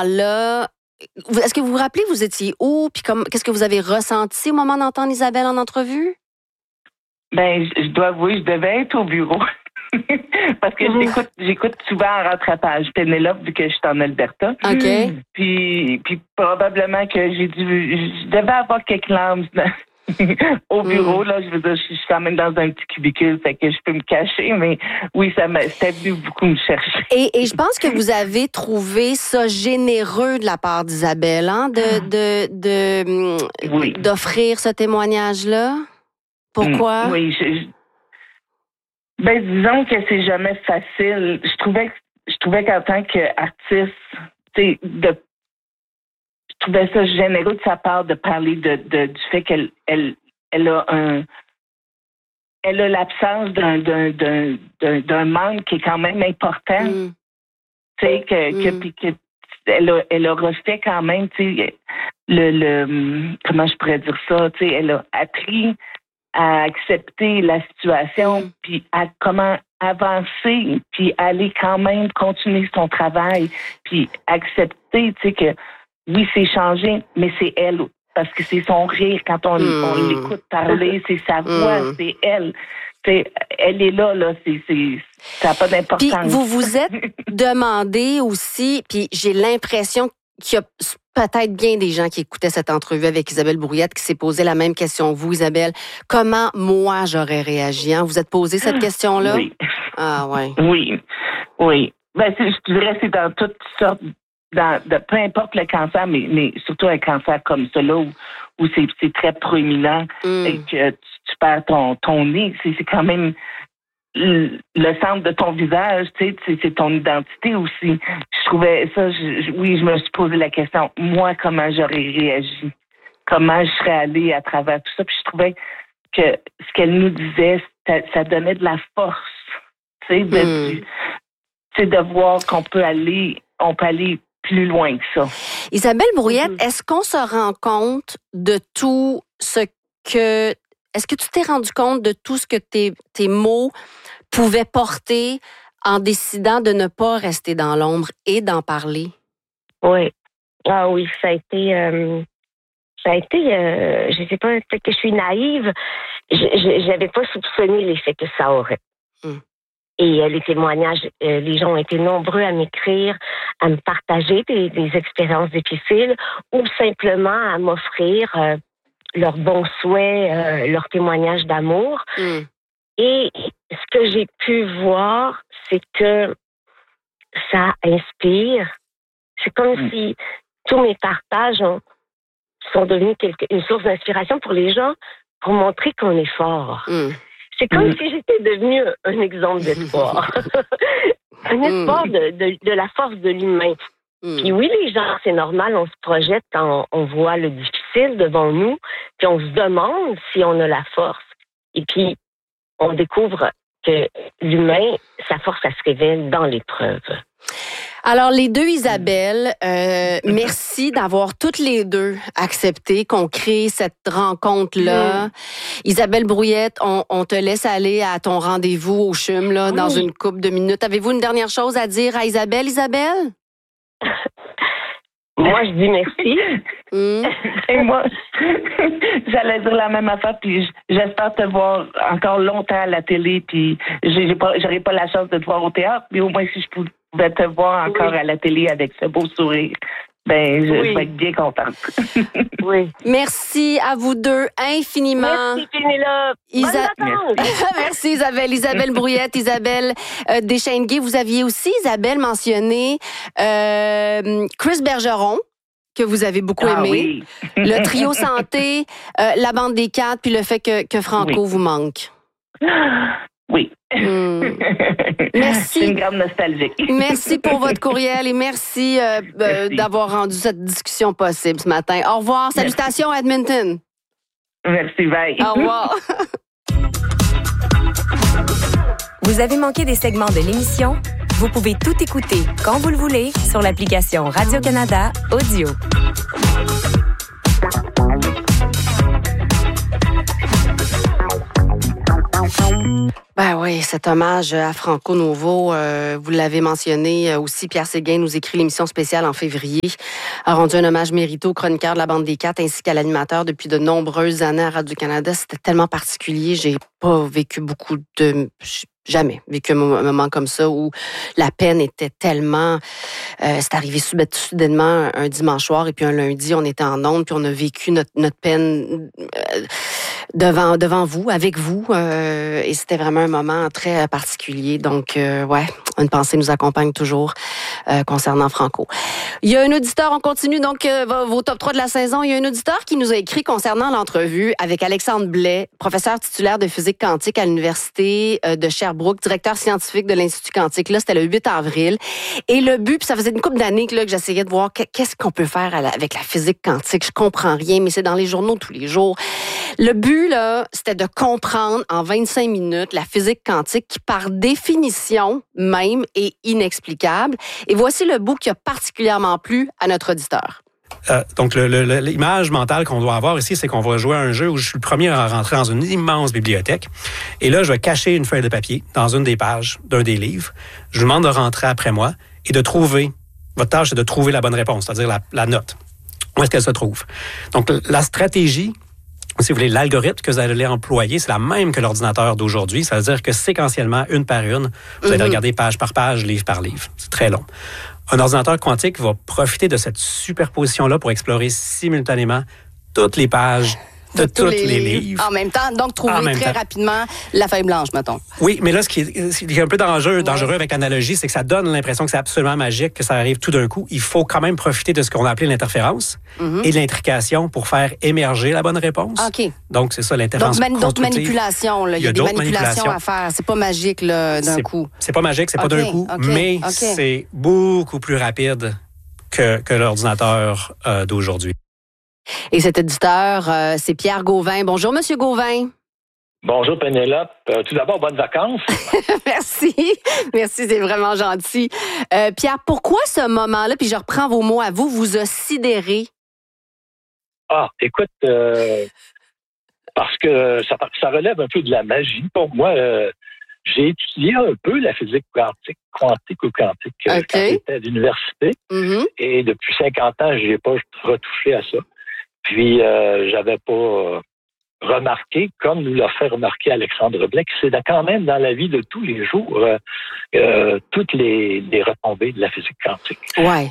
moment-là, est-ce que vous vous rappelez, vous étiez où? Puis qu'est-ce que vous avez ressenti au moment d'entendre Isabelle en entrevue? Ben, je dois avouer, je devais être au bureau. Parce que j'écoute souvent en rattrapage Pénélope, vu que je suis en Alberta. OK. Puis probablement que je devais avoir quelques larmes au bureau. Là, je veux dire, je suis quand même dans un petit cubicule, fait que je peux me cacher, mais oui, c'était venu beaucoup me chercher. Et je pense que vous avez trouvé ça généreux de la part d'Isabelle, hein, d'offrir ce témoignage-là. Pourquoi? Oui, disons que c'est jamais facile. Je trouvais qu'en tant qu'artiste, je trouvais ça généreux de sa part de parler du fait qu'elle a l'absence d'un membre qui est quand même important. Tu sais, que elle a refait quand même, tu sais, comment je pourrais dire ça, tu sais, elle a appris à accepter la situation, puis à comment avancer, puis aller quand même continuer son travail, puis accepter, tu sais, que oui, c'est changé, mais c'est elle, parce que c'est son rire quand on l'écoute parler, c'est sa voix, c'est elle. T'sais, elle est là, ça n'a pas d'importance. Puis vous vous êtes demandé aussi, puis j'ai l'impression qu'il y a peut-être bien des gens qui écoutaient cette entrevue avec Isabelle Brouillette qui s'est posé la même question. Vous, Isabelle, comment moi j'aurais réagi? Hein? Vous êtes posé cette question-là? Oui. Ah, ouais. Oui. Ben, je dirais que c'est dans toutes sortes, peu importe le cancer, mais surtout un cancer comme celui-là où c'est très proéminent et que tu perds ton nez. C'est quand même le centre de ton visage, tu sais, c'est ton identité aussi. Je trouvais ça, je me suis posé la question, moi, comment j'aurais réagi? Comment je serais allée à travers tout ça? Puis je trouvais que ce qu'elle nous disait, ça donnait de la force, tu sais, de voir qu'on peut aller plus loin que ça. Isabelle Brouillette, est-ce qu'on se rend compte de tout ce que... Est-ce que tu t'es rendu compte de tout ce que tes mots pouvaient porter en décidant de ne pas rester dans l'ombre et d'en parler? Oui. Ah oui, ça a été, je sais pas, peut-être que je suis naïve, j'avais pas soupçonné l'effet que ça aurait. Et les témoignages, les gens ont été nombreux à m'écrire, à me partager des expériences difficiles ou simplement à m'offrir leurs bons souhaits, leurs témoignages d'amour. Et ce que j'ai pu voir, c'est que ça inspire. C'est comme si tous mes partages sont devenus une source d'inspiration pour les gens pour montrer qu'on est fort. C'est comme si j'étais devenue un exemple d'espoir. Un espoir de la force de l'humain. Puis oui, les gens, c'est normal, on se projette quand on voit le difficile devant nous, puis on se demande si on a la force. Et puis, on découvre que l'humain, sa force, ça se révèle dans l'épreuve. Alors, les deux Isabelle, merci d'avoir toutes les deux accepté qu'on crée cette rencontre-là. Isabelle Brouillette, on te laisse aller à ton rendez-vous au CHUM là, dans une couple de minutes. Avez-vous une dernière chose à dire à Isabelle? Moi, je dis merci. Et moi, j'allais dire la même affaire, puis j'espère te voir encore longtemps à la télé, puis j'aurai pas la chance de te voir au théâtre, mais au moins si je pouvais te voir encore à la télé avec ce beau sourire, je vais être bien contente. Merci à vous deux infiniment. Merci, Pénélope. Merci, Isabelle. Isabelle Brouillette, Isabelle Deschênes-Gay. Vous aviez aussi, Isabelle, mentionné Chris Bergeron, que vous avez beaucoup aimé. Oui. Le trio santé, la bande des quatre, puis le fait que Franco vous manque. Oui. Merci. C'est une grande nostalgie. Merci pour votre courriel et merci. D'avoir rendu cette discussion possible ce matin. Au revoir. Salutations à Edmonton. Merci, bye. Au revoir. Vous avez manqué des segments de l'émission? Vous pouvez tout écouter quand vous le voulez sur l'application Radio-Canada Audio. Ben oui, cet hommage à Franco Novo, vous l'avez mentionné aussi, Pierre Séguin nous écrit l'émission spéciale en février, a rendu un hommage mérité au chroniqueur de la Bande des Quatre ainsi qu'à l'animateur depuis de nombreuses années à Radio-Canada. C'était tellement particulier, j'ai pas vécu jamais vécu un moment comme ça où la peine était tellement... c'est arrivé soudainement un dimanche soir et puis un lundi, on était en ondes puis on a vécu notre peine devant vous, avec vous. Et c'était vraiment un moment très particulier. Donc, une pensée nous accompagne toujours concernant Franco. Il y a un auditeur, on continue donc vos top 3 de la saison. Il y a un auditeur qui nous a écrit concernant l'entrevue avec Alexandre Blais, professeur titulaire de physique quantique à l'Université de Sherbrooke, directeur scientifique de l'Institut quantique. Là, c'était le 8 avril. Et le but, puis ça faisait une couple d'années que j'essayais de voir qu'est-ce qu'on peut faire avec la physique quantique. Je comprends rien, mais c'est dans les journaux tous les jours. Le but, là, c'était de comprendre en 25 minutes la physique quantique qui, par définition même, est inexplicable. Et voici le bout qui a particulièrement plu à notre auditeur. Donc, l'image mentale qu'on doit avoir ici, c'est qu'on va jouer à un jeu où je suis le premier à rentrer dans une immense bibliothèque. Et là, je vais cacher une feuille de papier dans une des pages d'un des livres. Je vous demande de rentrer après moi et de trouver... Votre tâche, c'est de trouver la bonne réponse, c'est-à-dire la note. Où est-ce qu'elle se trouve? Donc, la stratégie... Si vous voulez, l'algorithme que vous allez employer, c'est la même que l'ordinateur d'aujourd'hui. Ça veut dire que séquentiellement, une par une, vous allez regarder page par page, livre par livre. C'est très long. Un ordinateur quantique va profiter de cette superposition-là pour explorer simultanément toutes les pages de tous les livres. En même temps, donc trouver très rapidement la feuille blanche, mettons. Oui, mais là, ce qui est un peu dangereux avec l'analogie, c'est que ça donne l'impression que c'est absolument magique, que ça arrive tout d'un coup. Il faut quand même profiter de ce qu'on a appelé l'interférence et de l'intrication pour faire émerger la bonne réponse. OK. Donc, c'est ça, l'interférence constructive. D'autres manipulations, là. Il y a des manipulations à faire. C'est pas magique, là, d'un coup. C'est pas magique, c'est pas d'un coup, mais c'est beaucoup plus rapide que l'ordinateur d'aujourd'hui. Et cet auditeur, c'est Pierre Gauvin. Bonjour, Monsieur Gauvin. Bonjour, Pénélope. Tout d'abord, bonnes vacances. Merci. Merci, c'est vraiment gentil. Pierre, pourquoi ce moment-là, puis je reprends vos mots à vous a sidéré? Ah, écoute, parce que ça relève un peu de la magie. Pour moi, j'ai étudié un peu la physique quantique quand j'étais à l'université. Et depuis 50 ans, je n'ai pas retouché à ça. Puis, j'avais pas remarqué, comme nous l'a fait remarquer Alexandre Blais, que c'est quand même dans la vie de tous les jours toutes les retombées de la physique quantique. Ouais.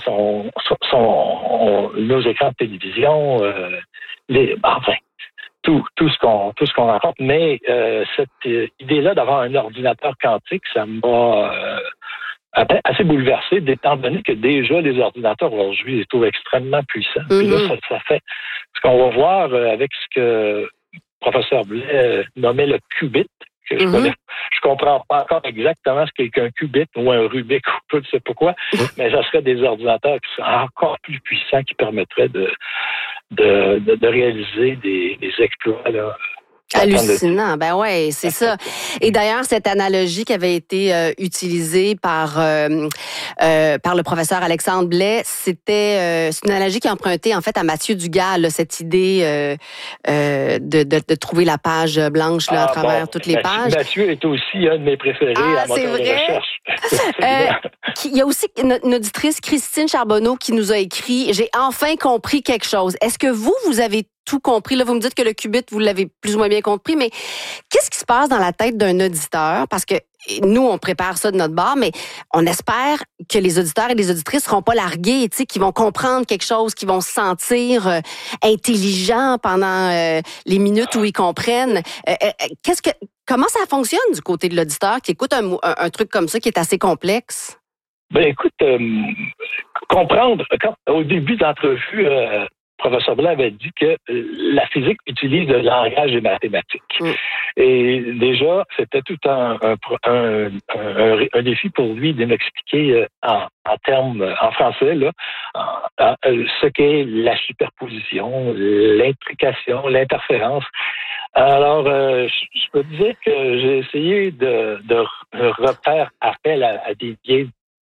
Nos écrans de télévision, tout ce qu'on raconte. Mais cette idée-là d'avoir un ordinateur quantique, ça m'a assez bouleversé, étant donné que déjà les ordinateurs aujourd'hui les trouvent extrêmement puissants. Puis là, ça fait ce qu'on va voir avec ce que le professeur Blais nommait le qubit, que je comprends pas encore exactement ce qu'est un qubit ou un Rubik ou peu de sais pas quoi, mais ça serait des ordinateurs qui sont encore plus puissants, qui permettraient de réaliser des exploits là. Hallucinant, ben ouais, c'est ça. Et d'ailleurs, cette analogie qui avait été utilisée par le professeur Alexandre Blais, c'est une analogie qui est empruntée en fait à Mathieu Dugas, là, cette idée de trouver la page blanche là, à travers toutes les pages. Mathieu est aussi un de mes préférés à moteur de recherche. Il y a aussi une auditrice, Christine Charbonneau, qui nous a écrit « J'ai enfin compris quelque chose ». Est-ce que vous avez tout compris? Là, vous me dites que le qubit, vous l'avez plus ou moins bien compris, mais qu'est-ce qui se passe dans la tête d'un auditeur? Parce que nous, on prépare ça de notre bord, mais on espère que les auditeurs et les auditrices seront pas largués, tu sais, qu'ils vont comprendre quelque chose, qu'ils vont se sentir intelligents pendant les minutes où ils comprennent. Comment ça fonctionne du côté de l'auditeur qui écoute un truc comme ça qui est assez complexe? Ben écoute, comprendre, au début d'entrevue, professeur Blais avait dit que la physique utilise le langage des mathématiques. Et déjà, c'était tout un défi pour lui de m'expliquer en termes, en français, là, ce qu'est la superposition, l'intrication, l'interférence. Alors, je peux dire que j'ai essayé de refaire appel à des biais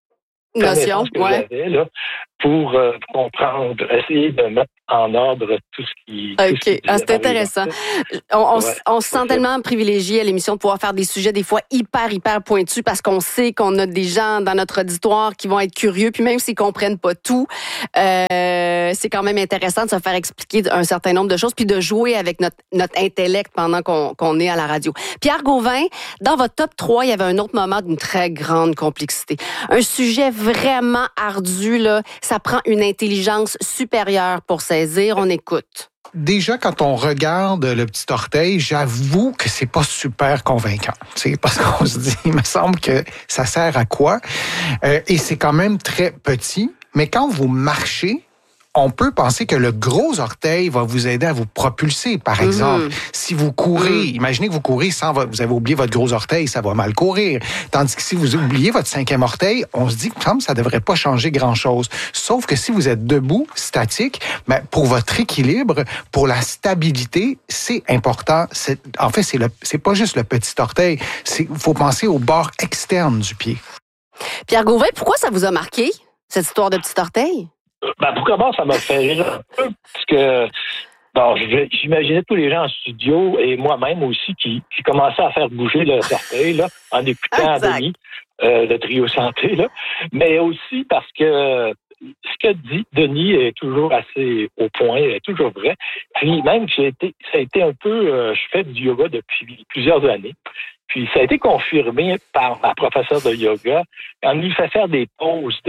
notion que j'avais là, pour comprendre, essayer de mettre en ordre tout ce qui... OK. C'est intéressant. On se sent tellement privilégié à l'émission de pouvoir faire des sujets des fois hyper pointus parce qu'on sait qu'on a des gens dans notre auditoire qui vont être curieux, puis même s'ils comprennent pas tout, c'est quand même intéressant de se faire expliquer un certain nombre de choses puis de jouer avec notre intellect pendant qu'on est à la radio. Pierre Gauvin, dans votre top 3, il y avait un autre moment d'une très grande complexité. Un sujet vraiment ardu, là. Ça prend une intelligence supérieure pour saisir. On écoute. Déjà, quand on regarde le petit orteil, j'avoue que c'est pas super convaincant. Parce qu'on se dit, il me semble que ça sert à quoi? Et c'est quand même très petit. Mais quand vous marchez, on peut penser que le gros orteil va vous aider à vous propulser, par exemple. Si vous courez, imaginez que vous courez sans vous avez oublié votre gros orteil, ça va mal courir. Tandis que si vous oubliez votre 5e orteil, on se dit que ça devrait pas changer grand-chose. Sauf que si vous êtes debout, statique, ben, pour votre équilibre, pour la stabilité, c'est important. En fait, c'est pas juste le petit orteil. Il faut penser au bord externe du pied. Pierre Gauvin, pourquoi ça vous a marqué, cette histoire de petit orteil? Pour commencer, ça m'a fait rire un peu, parce que j'imaginais tous les gens en studio et moi-même aussi qui commençaient à faire bouger leur orteil là, en écoutant Denis, le trio santé, là. Mais aussi parce que ce que dit Denis est toujours assez au point, est toujours vrai. Puis même, ça a été un peu, je fais du yoga depuis plusieurs années. Puis ça a été confirmé par ma professeure de yoga. On lui fait faire des pauses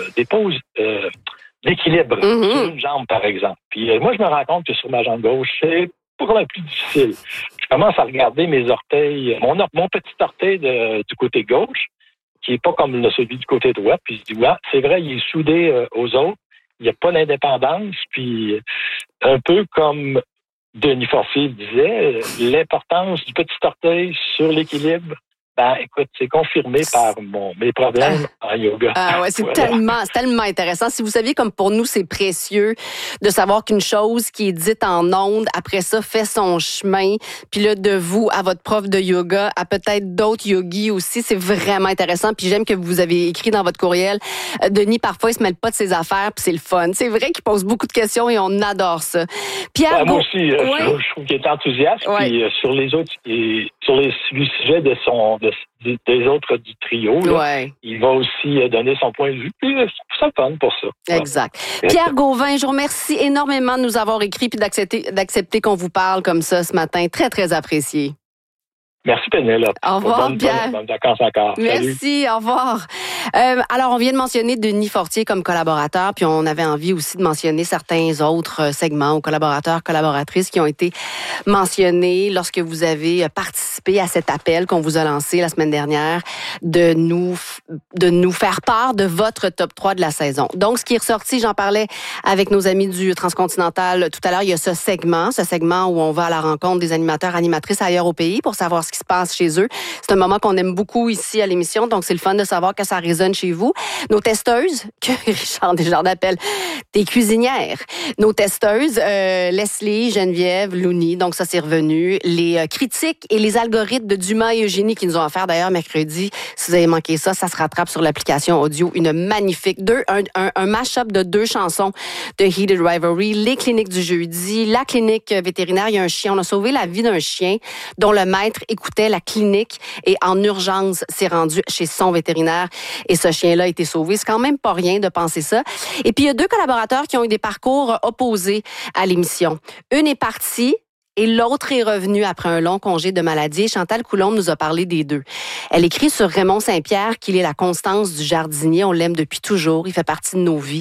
d'équilibre sur une jambe, par exemple. Puis moi, je me rends compte que sur ma jambe gauche, c'est beaucoup plus difficile. Je commence à regarder mes orteils, mon petit orteil du côté gauche, qui est pas comme celui du côté droit. Puis je dis, ouais, c'est vrai, il est soudé aux autres. Il n'y a pas d'indépendance. Puis un peu comme Denis Forcier disait, l'importance du petit orteil sur l'équilibre, écoute, c'est confirmé par mes problèmes en yoga. Ah ouais, c'est tellement intéressant. Si vous saviez comme pour nous, c'est précieux de savoir qu'une chose qui est dite en ondes, après ça, fait son chemin. Puis là, de vous à votre prof de yoga, à peut-être d'autres yogis aussi, c'est vraiment intéressant. Puis j'aime que vous avez écrit dans votre courriel, Denis, parfois, il se mêle pas de ses affaires, puis c'est le fun. C'est vrai qu'il pose beaucoup de questions et on adore ça. Pierre, moi aussi, je trouve qu'il est enthousiaste. Puis sur les autres, sur les sujets des autres du trio, là, il va aussi donner son point de vue. Puis c'est fun pour ça. Exact. Pierre Gauvin, je vous remercie énormément de nous avoir écrit puis d'accepter qu'on vous parle comme ça ce matin. Très, très apprécié. Merci, Pénélope. Au revoir, Pierre. Bonne vacances encore. Merci, Salut. au revoir. Alors, on vient de mentionner Denis Fortier comme collaborateur, puis on avait envie aussi de mentionner certains autres segments ou collaborateurs, collaboratrices qui ont été mentionnés lorsque vous avez participé à cet appel qu'on vous a lancé la semaine dernière de nous faire part de votre top 3 de la saison. Donc, ce qui est ressorti, j'en parlais avec nos amis du Transcontinental tout à l'heure, il y a ce segment où on va à la rencontre des animateurs, animatrices ailleurs au pays pour savoir ce qui se passe chez eux. C'est un moment qu'on aime beaucoup ici à l'émission, donc c'est le fun de savoir que ça résonne chez vous. Nos testeuses, que Richard Desjardins appelle des cuisinières. Nos testeuses, Leslie, Geneviève, Louni, donc ça c'est revenu. Les critiques et les algorithmes de Dumas et Eugénie qui nous ont offert d'ailleurs mercredi. Si vous avez manqué ça se rattrape sur l'application audio. Une magnifique, un mash-up de 2 chansons de Heated Rivalry, les cliniques du jeudi, la clinique vétérinaire. Il y a un chien, on a sauvé la vie d'un chien dont le maître écoutait la clinique et en urgence s'est rendu chez son vétérinaire et ce chien-là a été sauvé. C'est quand même pas rien de penser ça. Et puis il y a 2 collaborateurs qui ont eu des parcours opposés à l'émission. Une est partie et l'autre est revenue après un long congé de maladie. Chantal Coulombe nous a parlé des 2. Elle écrit sur Raymond Saint-Pierre qu'il est la constance du jardinier. On l'aime depuis toujours. Il fait partie de nos vies.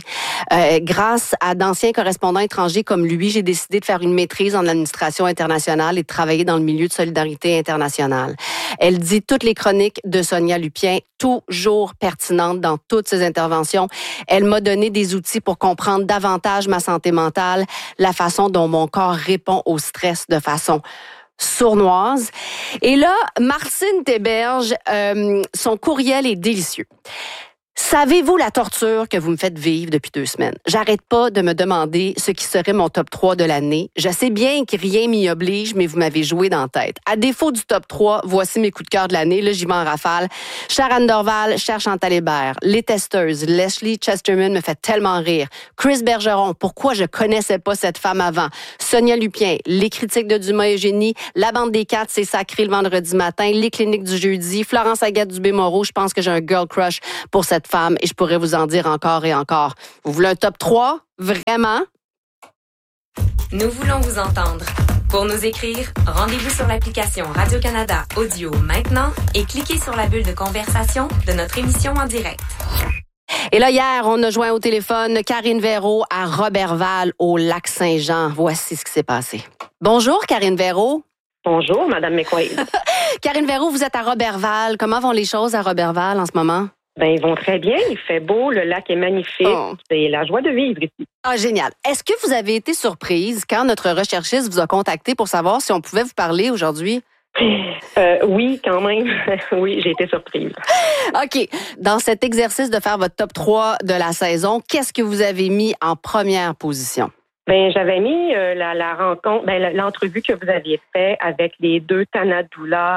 Grâce à d'anciens correspondants étrangers comme lui, j'ai décidé de faire une maîtrise en administration internationale et de travailler dans le milieu de solidarité internationale. Elle dit toutes les chroniques de Sonia Lupien, toujours pertinentes dans toutes ses interventions. Elle m'a donné des outils pour comprendre davantage ma santé mentale, la façon dont mon corps répond au stress de façon sournoise. Et là, Martine Théberge, son courriel est délicieux. Savez-vous la torture que vous me faites vivre depuis 2 semaines? J'arrête pas de me demander ce qui serait mon top 3 de l'année. Je sais bien que rien m'y oblige, mais vous m'avez joué dans la tête. À défaut du top 3, voici mes coups de cœur de l'année. Là, j'y vais en rafale. Sharon Dorval, cher Chantal Hébert. Les testeuses. Leslie Chesterman me fait tellement rire. Chris Bergeron, pourquoi je connaissais pas cette femme avant? Sonia Lupien, les critiques de Dumas et Eugénie. La bande des 4, c'est sacré le vendredi matin. Les cliniques du jeudi. Florence Agathe-Dubé-Moreau, je pense que j'ai un girl crush pour cette femme et je pourrais vous en dire encore et encore. Vous voulez un top 3? Vraiment? Nous voulons vous entendre. Pour nous écrire, rendez-vous sur l'application Radio-Canada Audio maintenant et cliquez sur la bulle de conversation de notre émission en direct. Et là, hier, on a joint au téléphone Karine Véro à Roberval, au Lac-Saint-Jean. Voici ce qui s'est passé. Bonjour, Karine Véro. Bonjour, Madame McQuaid. Karine Véro, vous êtes à Roberval. Comment vont les choses à Roberval en ce moment? Ben, ils vont très bien. Il fait beau. Le lac est magnifique. Oh. C'est la joie de vivre ici. Ah, génial. Est-ce que vous avez été surprise quand notre recherchiste vous a contacté pour savoir si on pouvait vous parler aujourd'hui? Oui, quand même. Oui, j'ai été surprise. OK. Dans cet exercice de faire votre top 3 de la saison, qu'est-ce que vous avez mis en première position? Ben, j'avais mis la rencontre, l'entrevue que vous aviez faite avec les 2 Tanadoula.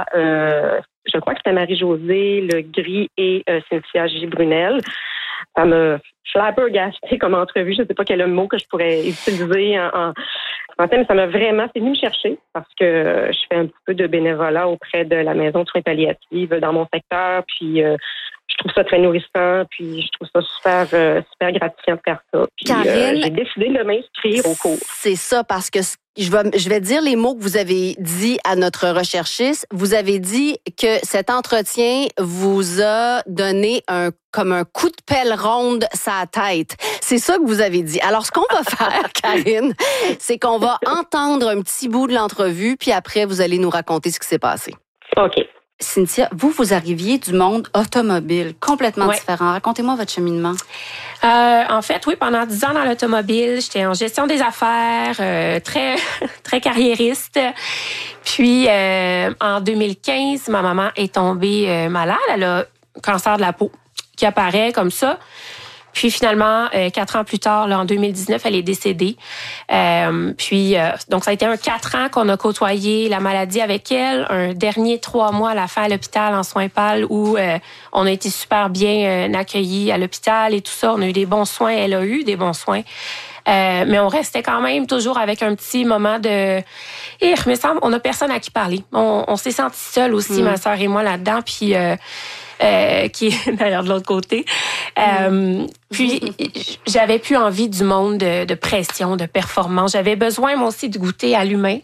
Je crois que c'était Marie-Josée Le Gris et Cynthia J. Brunel. Ça me flabbergasté comme entrevue. Je ne sais pas quel est le mot que je pourrais utiliser en thème. Ça m'a vraiment, c'est venu me chercher parce que je fais un petit peu de bénévolat auprès de la maison de soins palliatifs dans mon secteur. Puis je trouve ça très nourrissant. Puis je trouve ça super gratifiant de faire ça. Puis Karine, j'ai décidé de m'inscrire au cours. C'est ça parce que je vais dire les mots que vous avez dit à notre recherchiste. Vous avez dit que cet entretien vous a donné comme un coup de pelle ronde sa tête. C'est ça que vous avez dit. Alors, ce qu'on va faire, Karine, c'est qu'on va entendre un petit bout de l'entrevue, puis après, vous allez nous raconter ce qui s'est passé. OK. Cynthia, vous arriviez du monde automobile, complètement différent. Racontez-moi votre cheminement. En fait, oui, pendant 10 ans dans l'automobile, j'étais en gestion des affaires, très très carriériste. Puis, en 2015, ma maman est tombée malade. Elle a un cancer de la peau qui apparaît comme ça. Puis finalement, 4 ans plus tard, là, en 2019, elle est décédée. Donc ça a été 4 ans qu'on a côtoyé la maladie avec elle. Un dernier 3 mois à la fin à l'hôpital en soins PAL où on a été super bien accueillis à l'hôpital et tout ça. On a eu des bons soins. Elle a eu des bons soins. Mais on restait quand même toujours avec un petit moment de... il me semble, on n'a personne à qui parler. On s'est sentis seuls aussi, ma sœur et moi, là-dedans. Puis... qui est d'ailleurs de l'autre côté. Puis, j'avais plus envie du monde de pression, de performance. J'avais besoin, moi aussi, de goûter à l'humain,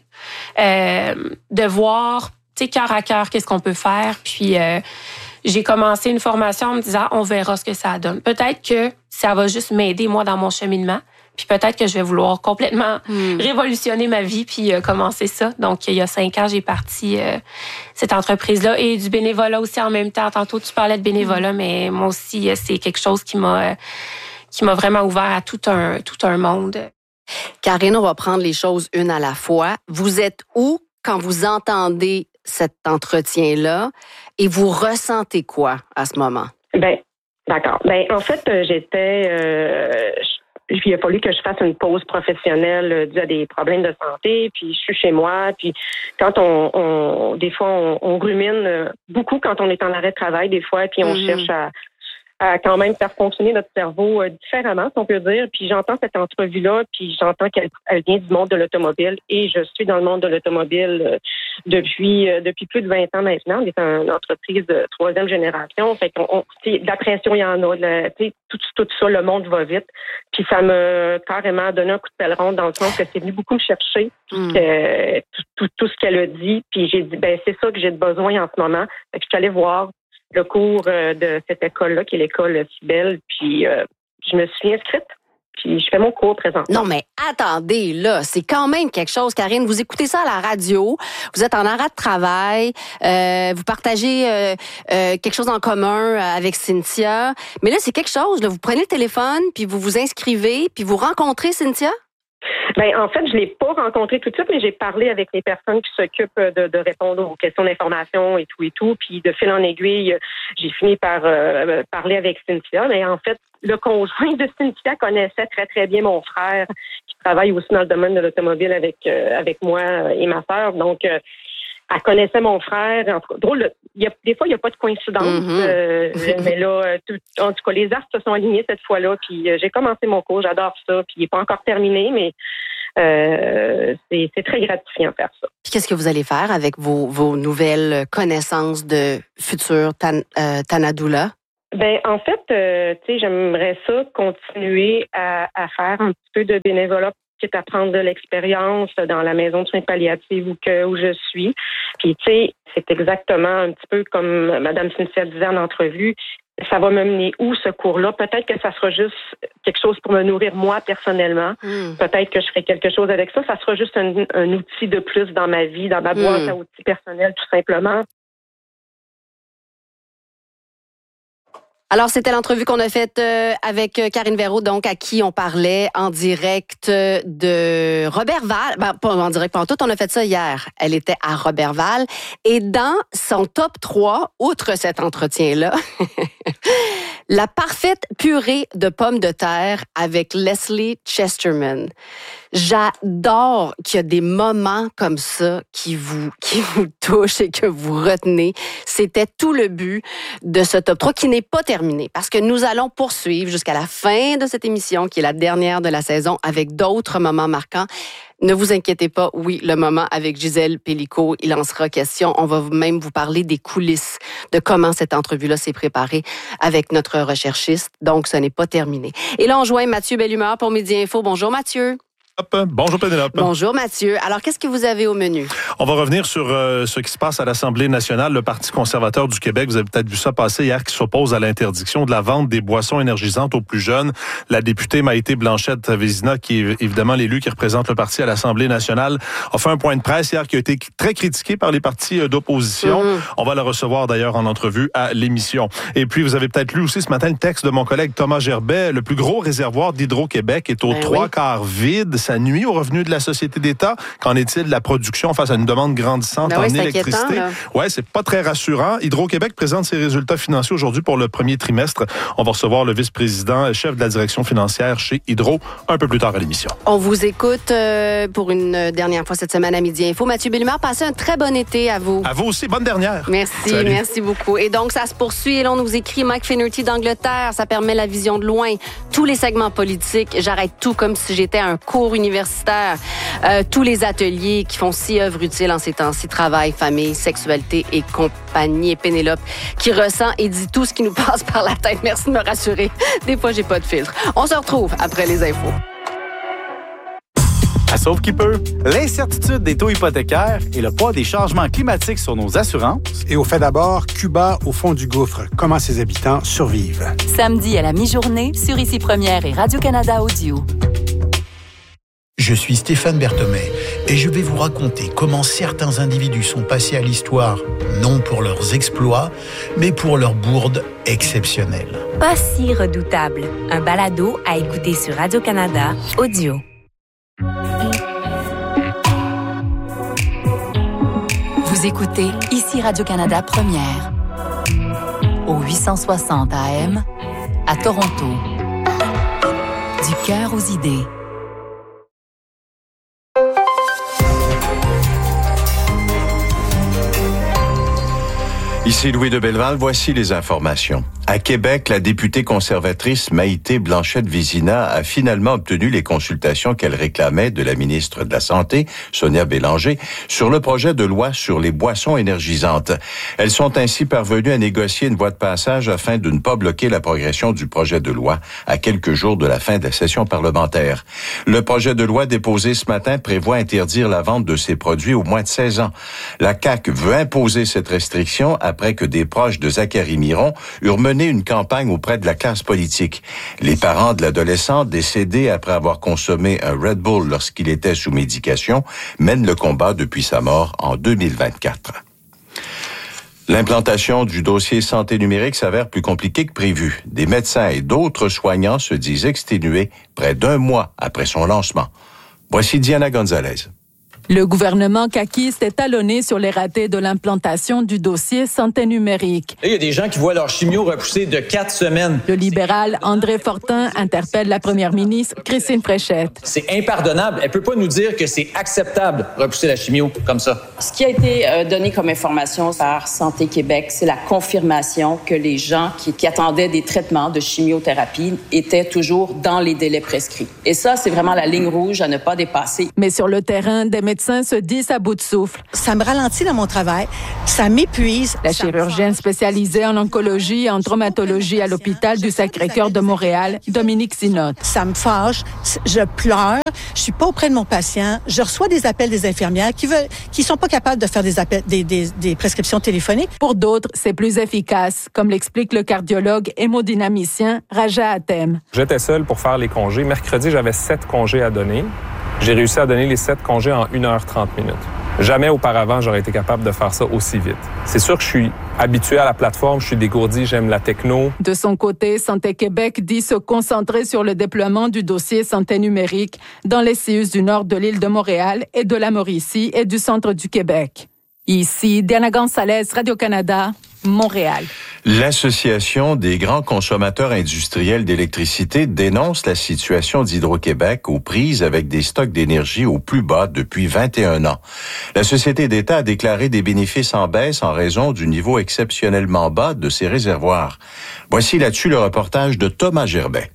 de voir, tu sais, cœur à cœur, qu'est-ce qu'on peut faire. Puis, j'ai commencé une formation en me disant, on verra ce que ça donne. Peut-être que ça va juste m'aider, moi, dans mon cheminement. Puis peut-être que je vais vouloir complètement révolutionner ma vie puis commencer ça. Donc, il y a 5 ans, j'ai parti cette entreprise-là et du bénévolat aussi en même temps. Tantôt, tu parlais de bénévolat, mais moi aussi, c'est quelque chose qui m'a vraiment ouvert à tout un monde. Karine, on va prendre les choses une à la fois. Vous êtes où quand vous entendez cet entretien-là et vous ressentez quoi à ce moment? Ben, d'accord. Ben, en fait, il a fallu que je fasse une pause professionnelle due à des problèmes de santé, puis je suis chez moi, puis quand des fois, on rumine beaucoup quand on est en arrêt de travail, des fois, puis on cherche à quand même faire fonctionner notre cerveau différemment, si on peut dire. Puis j'entends cette entrevue-là, puis j'entends qu'elle vient du monde de l'automobile, et je suis dans le monde de l'automobile depuis plus de 20 ans maintenant. On est une entreprise de 3e génération. Fait qu'on, de la pression, il y en a. Tout ça, le monde va vite. Puis ça m'a carrément donné un coup de pelle ronde dans le sens que c'est venu beaucoup me chercher tout ce qu'elle a dit. Puis j'ai dit, ben c'est ça que j'ai besoin en ce moment. Fait que je suis allée voir le cours de cette école-là, qui est l'école Cybelle, puis je me suis inscrite, puis je fais mon cours présentement. Non, mais attendez, là, c'est quand même quelque chose, Karine. Vous écoutez ça à la radio, vous êtes en arrêt de travail, vous partagez quelque chose en commun avec Cynthia, mais là, c'est quelque chose, là, vous prenez le téléphone, puis vous vous inscrivez, puis vous rencontrez Cynthia? Ben, en fait, je l'ai pas rencontré tout de suite, mais j'ai parlé avec les personnes qui s'occupent de répondre aux questions d'information et tout. Puis de fil en aiguille, j'ai fini par parler avec Cynthia. Mais en fait, le conjoint de Cynthia connaissait très, très bien mon frère, qui travaille aussi dans le domaine de l'automobile avec moi et ma sœur. Donc, elle connaissait mon frère. En tout cas, drôle, des fois, il n'y a pas de coïncidence. Mais là, en tout cas, les astres se sont alignés cette fois-là. Puis j'ai commencé mon cours, j'adore ça. Puis il n'est pas encore terminé, mais c'est très gratifiant de faire ça. Puis qu'est-ce que vous allez faire avec vos nouvelles connaissances de futur Tanadoula? Ben, en fait, tu sais, j'aimerais ça continuer à faire un petit peu de bénévolat, quitte à prendre de l'expérience dans la maison de soins palliatifs où je suis. Puis, tu sais, c'est exactement un petit peu comme Mme Cynthia disait en entrevue. Ça va me mener où, ce cours-là? Peut-être que ça sera juste quelque chose pour me nourrir moi, personnellement. Peut-être que je ferai quelque chose avec ça. Ça sera juste un outil de plus dans ma vie, dans ma boîte à outils personnels, tout simplement. Alors, c'était l'entrevue qu'on a faite avec Karine Véro, donc à qui on parlait en direct de Roberval. Ben, pas en direct, pas en tout, on a fait ça hier. Elle était à Roberval. Et dans son top 3, outre cet entretien-là, la parfaite purée de pommes de terre avec Leslie Chesterman. J'adore qu'il y a des moments comme ça qui vous touchent et que vous retenez. C'était tout le but de ce top 3 qui n'est pas terminé parce que nous allons poursuivre jusqu'à la fin de cette émission qui est la dernière de la saison avec d'autres moments marquants. Ne vous inquiétez pas, oui, le moment avec Gisèle Pélicaud, il en sera question. On va même vous parler des coulisses, de comment cette entrevue-là s'est préparée avec notre recherchiste. Donc, ce n'est pas terminé. Et là, on joint Mathieu Bellumeur pour Midi Info. Bonjour, Mathieu. Bonjour Pénélope. Bonjour Mathieu. Alors, qu'est-ce que vous avez au menu? On va revenir sur ce qui se passe à l'Assemblée nationale. Le Parti conservateur du Québec, vous avez peut-être vu ça passer hier, qui s'oppose à l'interdiction de la vente des boissons énergisantes aux plus jeunes. La députée Maïté Blanchette-Vézina, qui est évidemment l'élu qui représente le parti à l'Assemblée nationale, a fait un point de presse hier qui a été très critiqué par les partis d'opposition. On va la recevoir d'ailleurs en entrevue à l'émission. Et puis, vous avez peut-être lu aussi ce matin le texte de mon collègue Thomas Gerbet. Le plus gros réservoir d'Hydro-Québec est aux trois quarts vide. Ça nuit aux revenus de la société d'État. Qu'en est-il de la production face à une demande grandissante en électricité? Ouais, c'est pas très rassurant. Hydro-Québec présente ses résultats financiers aujourd'hui pour le premier trimestre. On va recevoir le vice-président, chef de la direction financière chez Hydro, un peu plus tard à l'émission. On vous écoute pour une dernière fois cette semaine à Midi Info. Mathieu Bellumeur, passez un très bon été à vous. À vous aussi, bonne dernière. Merci, salut. Merci beaucoup. Et donc, ça se poursuit. Et là, on nous écrit Mike Finnerty d'Angleterre. Ça permet la vision de loin. Tous les segments politiques. J'arrête tout comme si j'étais à un cours universitaire. Tous les ateliers qui font si œuvre utile en ces temps-ci, travail, famille, sexualité et compagnie. Et Pénélope qui ressent et dit tout ce qui nous passe par la tête. Merci de me rassurer. Des fois, j'ai pas de filtre. On se retrouve après les infos. À Sauve qui peut, l'incertitude des taux hypothécaires et le poids des changements climatiques sur nos assurances. Et au fait d'abord, Cuba au fond du gouffre. Comment ses habitants survivent. Samedi à la mi-journée sur Ici Première et Radio-Canada Audio. Je suis Stéphane Berthomé et je vais vous raconter comment certains individus sont passés à l'histoire, non pour leurs exploits, mais pour leurs bourdes exceptionnelles. Pas si redoutable. Un balado à écouter sur Radio-Canada Audio. Vous écoutez Ici Radio-Canada Première. Au 860 AM, à Toronto. Du cœur aux idées. Ici Louis de Belleval, voici les informations. À Québec, la députée conservatrice Maïté Blanchette-Vézina a finalement obtenu les consultations qu'elle réclamait de la ministre de la Santé, Sonia Bélanger, sur le projet de loi sur les boissons énergisantes. Elles sont ainsi parvenues à négocier une voie de passage afin de ne pas bloquer la progression du projet de loi à quelques jours de la fin de la session parlementaire. Le projet de loi déposé ce matin prévoit interdire la vente de ces produits aux moins de 16 ans. La CAQ veut imposer cette restriction après que des proches de Zachary Miron eurent mené une campagne auprès de la classe politique. Les parents de l'adolescent, décédé après avoir consommé un Red Bull lorsqu'il était sous médication, mènent le combat depuis sa mort en 2024. L'implantation du dossier santé numérique s'avère plus compliquée que prévu. Des médecins et d'autres soignants se disent exténués près d'un mois après son lancement. Voici Diana Gonzalez. Le gouvernement caquiste est talonné sur les ratés de l'implantation du dossier santé numérique. Il y a des gens qui voient leur chimio repousser de 4 semaines. Le libéral André Fortin interpelle la première ministre Christine Fréchette. C'est impardonnable. Elle peut pas nous dire que c'est acceptable repousser la chimio comme ça. Ce qui a été donné comme information par Santé Québec, c'est la confirmation que les gens qui attendaient des traitements de chimiothérapie étaient toujours dans les délais prescrits. Et ça, c'est vraiment la ligne rouge à ne pas dépasser. Mais sur le terrain, des médecins se disent à bout de souffle. Ça me ralentit dans mon travail, ça m'épuise. La chirurgienne spécialisée en oncologie et en traumatologie à l'hôpital du Sacré-Cœur de Montréal, Dominique Sinotte. Ça me fâche, je pleure, je suis pas auprès de mon patient, je reçois des appels des infirmières qui sont pas capables de faire des prescriptions téléphoniques. Pour d'autres, c'est plus efficace, comme l'explique le cardiologue hémodynamicien Raja Atem. J'étais seul pour faire les congés. Mercredi, j'avais 7 congés à donner. J'ai réussi à donner les 7 congés en 1h30. Jamais auparavant, j'aurais été capable de faire ça aussi vite. C'est sûr que je suis habitué à la plateforme, je suis dégourdi, j'aime la techno. De son côté, Santé Québec dit se concentrer sur le déploiement du dossier santé numérique dans les CIUS du nord de l'île de Montréal et de la Mauricie et du centre du Québec. Ici, Diana Gonzalez, Radio-Canada, Montréal. L'Association des grands consommateurs industriels d'électricité dénonce la situation d'Hydro-Québec aux prises avec des stocks d'énergie au plus bas depuis 21 ans. La société d'État a déclaré des bénéfices en baisse en raison du niveau exceptionnellement bas de ses réservoirs. Voici là-dessus le reportage de Thomas Gerbet.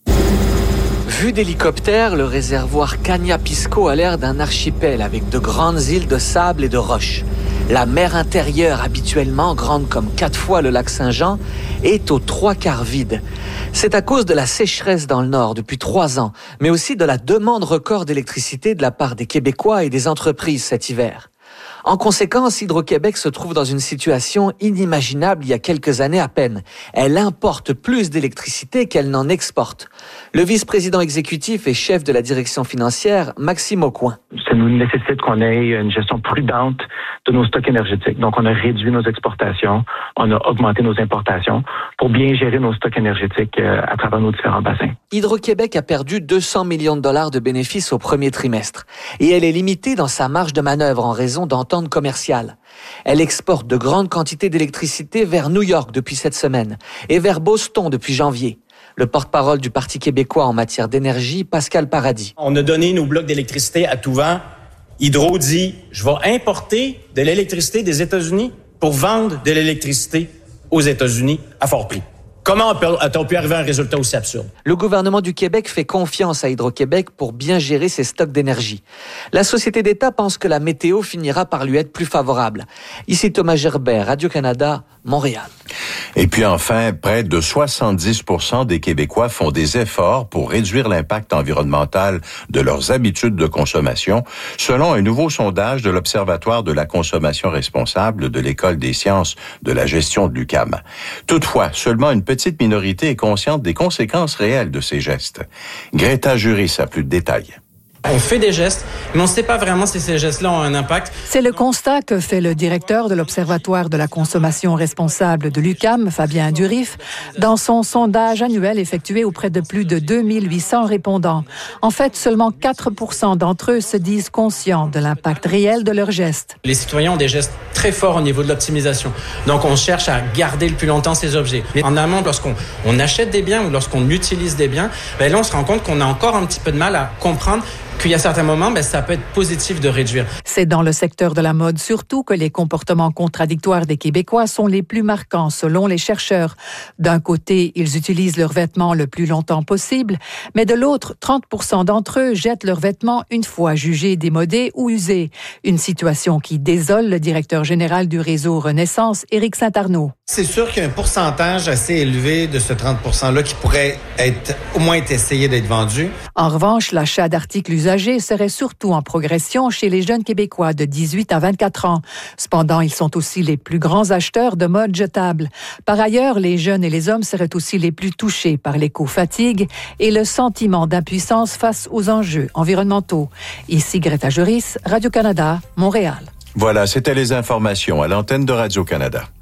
Vu d'hélicoptère, le réservoir Cagna-Pisco a l'air d'un archipel avec de grandes îles de sable et de roches. La mer intérieure, habituellement grande comme 4 fois le lac Saint-Jean, est aux 3/4 vide. C'est à cause de la sécheresse dans le nord depuis 3 ans, mais aussi de la demande record d'électricité de la part des Québécois et des entreprises cet hiver. En conséquence, Hydro-Québec se trouve dans une situation inimaginable il y a quelques années à peine. Elle importe plus d'électricité qu'elle n'en exporte. Le vice-président exécutif et chef de la direction financière, Maxime Aucoin. Ça nous nécessite qu'on ait une gestion prudente de nos stocks énergétiques. Donc, on a réduit nos exportations, on a augmenté nos importations pour bien gérer nos stocks énergétiques à travers nos différents bassins. Hydro-Québec a perdu 200 millions de dollars de bénéfices au premier trimestre et elle est limitée dans sa marge de manœuvre en raison d'ententes commerciales. Elle exporte de grandes quantités d'électricité vers New York depuis cette semaine et vers Boston depuis janvier. Le porte-parole du Parti québécois en matière d'énergie, Pascal Paradis. On a donné nos blocs d'électricité à tout vent. Hydro dit, je vais importer de l'électricité des États-Unis pour vendre de l'électricité aux États-Unis à fort prix. Comment a-t-on pu arriver à un résultat aussi absurde? Le gouvernement du Québec fait confiance à Hydro-Québec pour bien gérer ses stocks d'énergie. La société d'État pense que la météo finira par lui être plus favorable. Ici Thomas Gerbet, Radio-Canada, Montréal. Et puis enfin, près de 70% des Québécois font des efforts pour réduire l'impact environnemental de leurs habitudes de consommation, selon un nouveau sondage de l'Observatoire de la consommation responsable de l'École des sciences de la gestion de l'UQAM. Toutefois, seulement une petite minorité est consciente des conséquences réelles de ces gestes. Greta Juris a plus de détails. On fait des gestes, mais on ne sait pas vraiment si ces gestes-là ont un impact. C'est le constat que fait le directeur de l'Observatoire de la consommation responsable de l'UQAM, Fabien Durif, dans son sondage annuel effectué auprès de plus de 2800 répondants. En fait, seulement 4% d'entre eux se disent conscients de l'impact réel de leurs gestes. Les citoyens ont des gestes très forts au niveau de l'optimisation. Donc, on cherche à garder le plus longtemps ces objets. Mais en amont, lorsqu'on achète des biens ou lorsqu'on utilise des biens, là, on se rend compte qu'on a encore un petit peu de mal à comprendre qu'il y a certains moments, ça peut être positif de réduire. C'est dans le secteur de la mode surtout que les comportements contradictoires des Québécois sont les plus marquants selon les chercheurs. D'un côté, ils utilisent leurs vêtements le plus longtemps possible, mais de l'autre, 30% d'entre eux jettent leurs vêtements une fois jugés démodés ou usés. Une situation qui désole le directeur général du réseau Renaissance, Éric Saint-Arnaud. C'est sûr qu'il y a un pourcentage assez élevé de ce 30%-là qui pourrait au moins être essayé d'être vendu. En revanche, l'achat d'articles usagés serait surtout en progression chez les jeunes Québécois de 18 à 24 ans. Cependant, ils sont aussi les plus grands acheteurs de mode jetable. Par ailleurs, les jeunes et les hommes seraient aussi les plus touchés par l'éco-fatigue et le sentiment d'impuissance face aux enjeux environnementaux. Ici Greta Juris, Radio-Canada, Montréal. Voilà, c'était les informations à l'antenne de Radio-Canada.